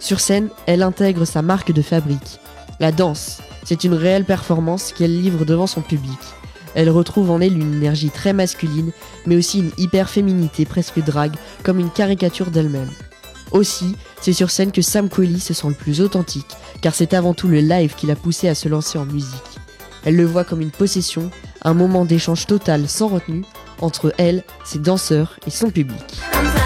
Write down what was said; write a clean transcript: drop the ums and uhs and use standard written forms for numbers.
Sur scène, elle intègre sa marque de fabrique. La danse, c'est une réelle performance qu'elle livre devant son public. Elle retrouve en elle une énergie très masculine, mais aussi une hyper-féminité presque drague, comme une caricature d'elle-même. Aussi, c'est sur scène que Sam Quayle se sent le plus authentique, car c'est avant tout le live qui l'a poussée à se lancer en musique. Elle le voit comme une possession, un moment d'échange total sans retenue, entre elle, ses danseurs et son public.